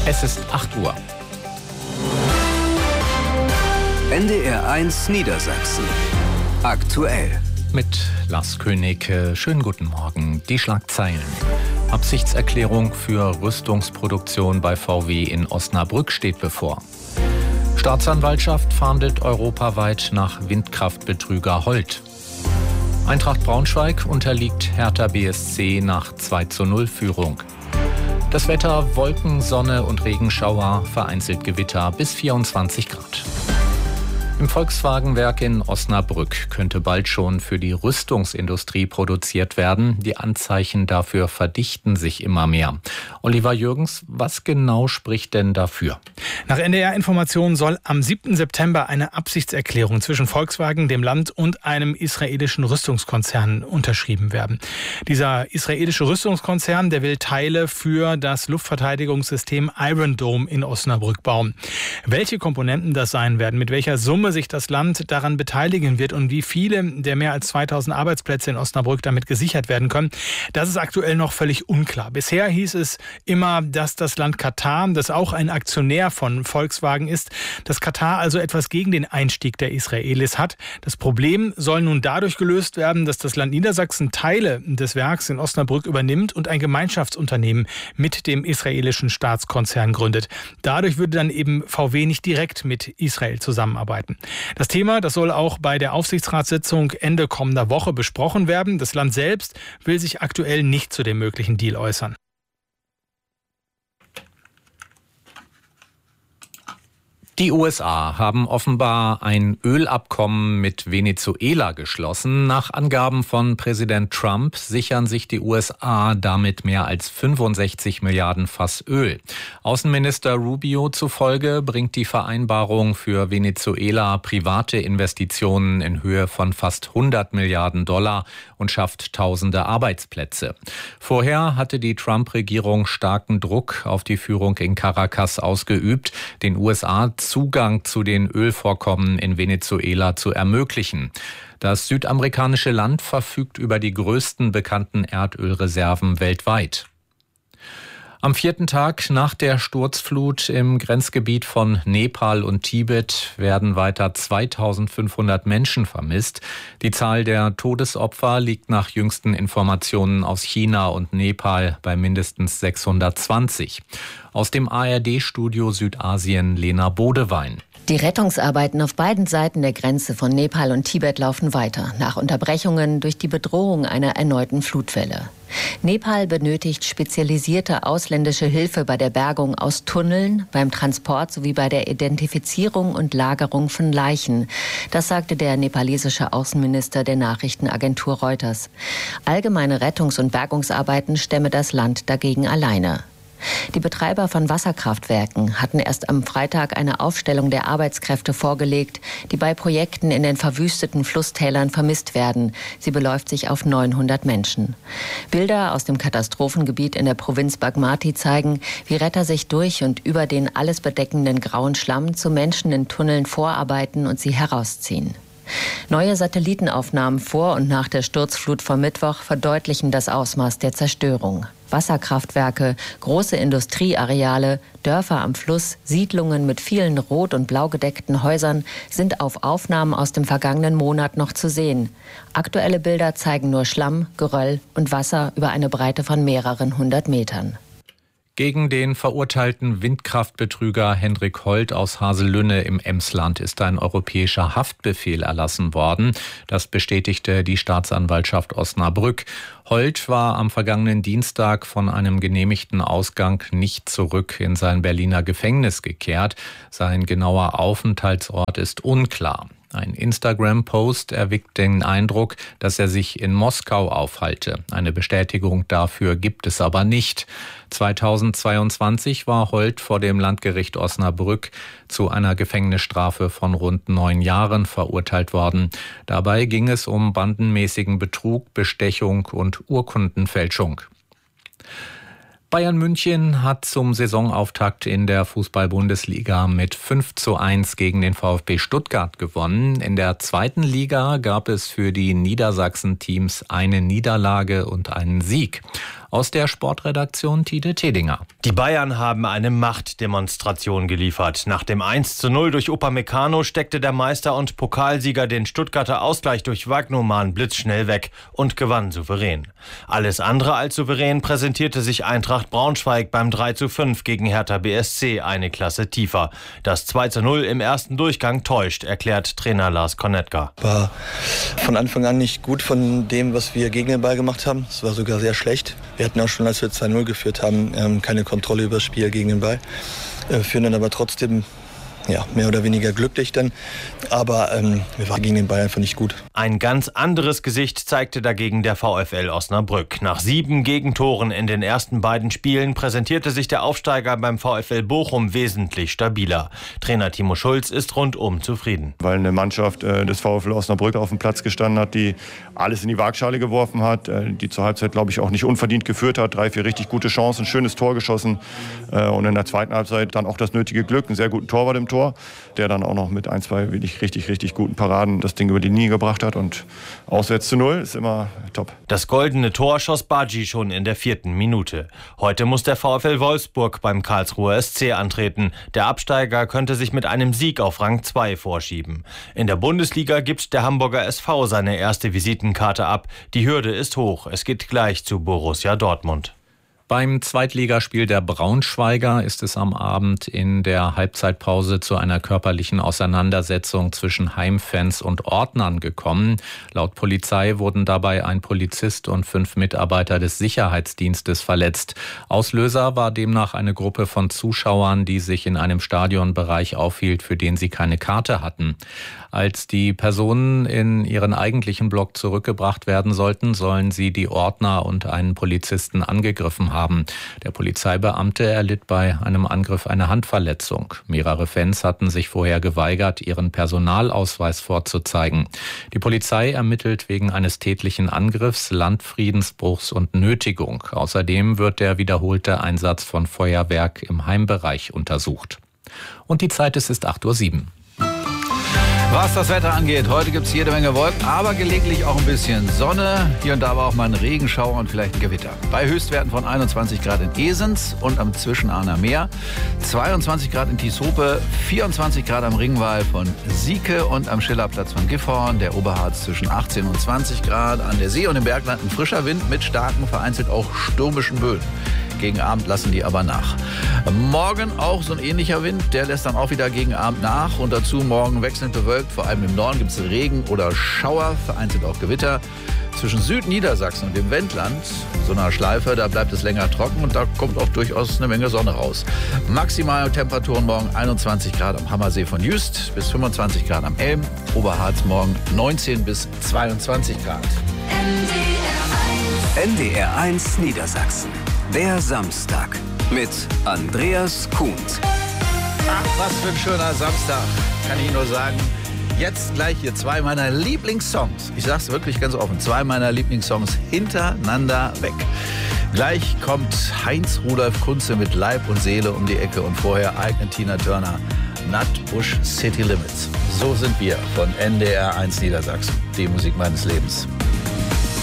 Es ist 8 Uhr. NDR 1 Niedersachsen. Aktuell. Mit Lars König. Schönen guten Morgen. Die Schlagzeilen. Absichtserklärung für Rüstungsproduktion bei VW in Osnabrück steht bevor. Staatsanwaltschaft fahndet europaweit nach Windkraftbetrüger Holt. Eintracht Braunschweig unterliegt Hertha BSC nach 2:0 Führung. Das Wetter: Wolken, Sonne und Regenschauer, vereinzelt Gewitter bis 24 Grad. Im Volkswagenwerk in Osnabrück könnte bald schon für die Rüstungsindustrie produziert werden. Die Anzeichen dafür verdichten sich immer mehr. Oliver Jürgens, was genau spricht denn dafür? Nach NDR-Informationen soll am 7. September eine Absichtserklärung zwischen Volkswagen, dem Land und einem israelischen Rüstungskonzern unterschrieben werden. Dieser israelische Rüstungskonzern, der will Teile für das Luftverteidigungssystem Iron Dome in Osnabrück bauen. Welche Komponenten das sein werden, mit welcher Summe sich das Land daran beteiligen wird und wie viele der mehr als 2000 Arbeitsplätze in Osnabrück damit gesichert werden können, das ist aktuell noch völlig unklar. Bisher hieß es immer, dass das Land Katar, das auch ein Aktionär von Volkswagen ist, dass Katar also etwas gegen den Einstieg der Israelis hat. Das Problem soll nun dadurch gelöst werden, dass das Land Niedersachsen Teile des Werks in Osnabrück übernimmt und ein Gemeinschaftsunternehmen mit dem israelischen Staatskonzern gründet. Dadurch würde dann eben VW nicht direkt mit Israel zusammenarbeiten. Das Thema, das soll auch bei der Aufsichtsratssitzung Ende kommender Woche besprochen werden. Das Land selbst will sich aktuell nicht zu dem möglichen Deal äußern. Die USA haben offenbar ein Ölabkommen mit Venezuela geschlossen. Nach Angaben von Präsident Trump sichern sich die USA damit mehr als 65 Milliarden Fass Öl. Außenminister Rubio zufolge bringt die Vereinbarung für Venezuela private Investitionen in Höhe von fast 100 Milliarden Dollar und schafft tausende Arbeitsplätze. Vorher hatte die Trump-Regierung starken Druck auf die Führung in Caracas ausgeübt, den USA Zugang zu den Ölvorkommen in Venezuela zu ermöglichen. Das südamerikanische Land verfügt über die größten bekannten Erdölreserven weltweit. Am 4. Tag nach der Sturzflut im Grenzgebiet von Nepal und Tibet werden weiter 2500 Menschen vermisst. Die Zahl der Todesopfer liegt nach jüngsten Informationen aus China und Nepal bei mindestens 620. Aus dem ARD-Studio Südasien Lena Bodewein. Die Rettungsarbeiten auf beiden Seiten der Grenze von Nepal und Tibet laufen weiter, nach Unterbrechungen durch die Bedrohung einer erneuten Flutwelle. Nepal benötigt spezialisierte ausländische Hilfe bei der Bergung aus Tunneln, beim Transport sowie bei der Identifizierung und Lagerung von Leichen. Das sagte der nepalesische Außenminister der Nachrichtenagentur Reuters. Allgemeine Rettungs- und Bergungsarbeiten stemme das Land dagegen alleine. Die Betreiber von Wasserkraftwerken hatten erst am Freitag eine Aufstellung der Arbeitskräfte vorgelegt, die bei Projekten in den verwüsteten Flusstälern vermisst werden. Sie beläuft sich auf 900 Menschen. Bilder aus dem Katastrophengebiet in der Provinz Bagmati zeigen, wie Retter sich durch und über den alles bedeckenden grauen Schlamm zu Menschen in Tunneln vorarbeiten und sie herausziehen. Neue Satellitenaufnahmen vor und nach der Sturzflut vom Mittwoch verdeutlichen das Ausmaß der Zerstörung. Wasserkraftwerke, große Industrieareale, Dörfer am Fluss, Siedlungen mit vielen rot- und blau gedeckten Häusern sind auf Aufnahmen aus dem vergangenen Monat noch zu sehen. Aktuelle Bilder zeigen nur Schlamm, Geröll und Wasser über eine Breite von mehreren 100 Metern. Gegen den verurteilten Windkraftbetrüger Hendrik Holt aus Haselünne im Emsland ist ein europäischer Haftbefehl erlassen worden. Das bestätigte die Staatsanwaltschaft Osnabrück. Holt war am vergangenen Dienstag von einem genehmigten Ausgang nicht zurück in sein Berliner Gefängnis gekehrt. Sein genauer Aufenthaltsort ist unklar. Ein Instagram-Post erweckt den Eindruck, dass er sich in Moskau aufhalte. Eine Bestätigung dafür gibt es aber nicht. 2022 war Holt vor dem Landgericht Osnabrück zu einer Gefängnisstrafe von rund 9 Jahren verurteilt worden. Dabei ging es um bandenmäßigen Betrug, Bestechung und Urkundenfälschung. Bayern München hat zum Saisonauftakt in der Fußball-Bundesliga mit 5:1 gegen den VfB Stuttgart gewonnen. In der zweiten Liga gab es für die Niedersachsen-Teams eine Niederlage und einen Sieg. Aus der Sportredaktion Tide Tedinger. Die Bayern haben eine Machtdemonstration geliefert. Nach dem 1:0 durch Upamecano steckte der Meister und Pokalsieger den Stuttgarter Ausgleich durch Wagnumann blitzschnell weg und gewann souverän. Alles andere als souverän präsentierte sich Eintracht Braunschweig beim 3:5 gegen Hertha BSC eine Klasse tiefer. Das 2:0 im ersten Durchgang täuscht, erklärt Trainer Lars Konetka. War von Anfang an nicht gut von dem, was wir gegen den Ball gemacht haben. Es war sogar sehr schlecht. Wir hatten auch schon, als wir 2:0 geführt haben, keine Kontrolle über das Spiel gegen den Ball. Führen dann aber trotzdem mehr oder weniger glücklich dann. Aber wir waren gegen den Ball einfach nicht gut. Ein ganz anderes Gesicht zeigte dagegen der VfL Osnabrück. Nach 7 Gegentoren in den ersten beiden Spielen präsentierte sich der Aufsteiger beim VfL Bochum wesentlich stabiler. Trainer Timo Schulz ist rundum zufrieden. Weil eine Mannschaft des VfL Osnabrück auf dem Platz gestanden hat, die alles in die Waagschale geworfen hat, die zur Halbzeit, glaube ich, auch nicht unverdient geführt hat. 3, 4 richtig gute Chancen, schönes Tor geschossen und in der zweiten Halbzeit dann auch das nötige Glück, einen sehr guten Torwart im Tor, der dann auch noch mit 1, 2 wirklich richtig guten Paraden das Ding über die Linie gebracht hat. Und auswärts zu 0 ist immer top. Das goldene Tor schoss Badji schon in der 4. Minute. Heute muss der VfL Wolfsburg beim Karlsruher SC antreten. Der Absteiger könnte sich mit einem Sieg auf Rang 2 vorschieben. In der Bundesliga gibt der Hamburger SV seine erste Visitenkarte ab. Die Hürde ist hoch. Es geht gleich zu Borussia Dortmund. Beim Zweitligaspiel der Braunschweiger ist es am Abend in der Halbzeitpause zu einer körperlichen Auseinandersetzung zwischen Heimfans und Ordnern gekommen. Laut Polizei wurden dabei ein Polizist und 5 Mitarbeiter des Sicherheitsdienstes verletzt. Auslöser war demnach eine Gruppe von Zuschauern, die sich in einem Stadionbereich aufhielt, für den sie keine Karte hatten. Als die Personen in ihren eigentlichen Block zurückgebracht werden sollten, sollen sie die Ordner und einen Polizisten angegriffen haben. Der Polizeibeamte erlitt bei einem Angriff eine Handverletzung. Mehrere Fans hatten sich vorher geweigert, ihren Personalausweis vorzuzeigen. Die Polizei ermittelt wegen eines tätlichen Angriffs, Landfriedensbruchs und Nötigung. Außerdem wird der wiederholte Einsatz von Feuerwerk im Heimbereich untersucht. Und die Zeit ist 8:07 Uhr. Was das Wetter angeht, heute gibt es jede Menge Wolken, aber gelegentlich auch ein bisschen Sonne. Hier und da aber auch mal ein Regenschauer und vielleicht ein Gewitter. Bei Höchstwerten von 21 Grad in Esens und am Zwischenahner Meer, 22 Grad in Tieshope, 24 Grad am Ringwall von Sieke und am Schillerplatz von Gifhorn, der Oberharz zwischen 18 und 20 Grad, an der See und im Bergland ein frischer Wind mit starken, vereinzelt auch stürmischen Böen. Gegen Abend lassen die aber nach. Morgen auch so ein ähnlicher Wind, der lässt dann auch wieder gegen Abend nach. Und dazu morgen wechselnd bewölkt, vor allem im Norden gibt es Regen oder Schauer, vereinzelt auch Gewitter. Zwischen Südniedersachsen und dem Wendland, so einer Schleife, da bleibt es länger trocken und da kommt auch durchaus eine Menge Sonne raus. Maximale Temperaturen morgen 21 Grad am Hammersee von Jüst bis 25 Grad am Elm. Oberharz morgen 19 bis 22 Grad. NDR1 Niedersachsen. Der Samstag mit Andreas Kuhns. Ach, was für ein schöner Samstag, kann ich nur sagen. Jetzt gleich hier 2 meiner Lieblingssongs. Ich sag's wirklich ganz offen, 2 meiner Lieblingssongs hintereinander weg. Gleich kommt Heinz Rudolf Kunze mit Leib und Seele um die Ecke und vorher eignet Tina Turner Nutbush City Limits. So sind wir von NDR1 Niedersachsen, die Musik meines Lebens.